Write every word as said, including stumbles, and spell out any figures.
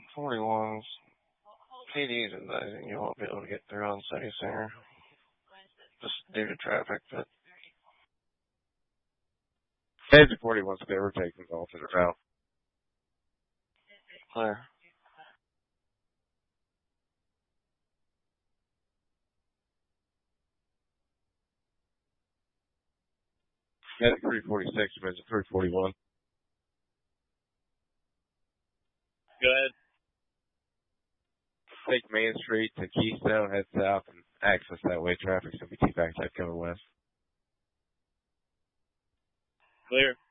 forty-ones. P D's advising you won't be able to get through on City Center. Just due to traffic, but. Exit forty-one, stay rotating alternate route. Clear. Medic three forty-six, Visit three forty-one. Go ahead. Take Main Street to Keystone, head south, and access that way. Traffic's going to be T backside cover west. Clear.